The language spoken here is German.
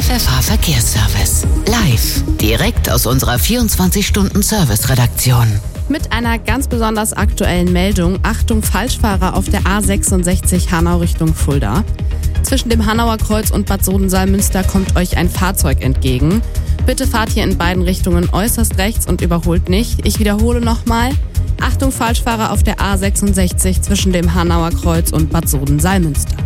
FFH Verkehrsservice. Live, direkt aus unserer 24-Stunden-Service-Redaktion. Mit einer ganz besonders aktuellen Meldung. Achtung, Falschfahrer auf der A66 Hanau Richtung Fulda. Zwischen dem Hanauer Kreuz und Bad Soden-Salmünster kommt euch ein Fahrzeug entgegen. Bitte fahrt hier in beiden Richtungen äußerst rechts und überholt nicht. Ich wiederhole nochmal. Achtung, Falschfahrer auf der A66 zwischen dem Hanauer Kreuz und Bad Soden-Salmünster.